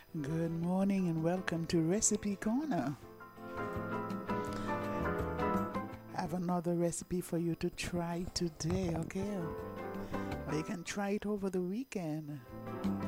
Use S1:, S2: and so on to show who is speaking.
S1: Good morning and welcome to Recipe Corner. I have another recipe for you to try today, okay? Or you can try it over the weekend.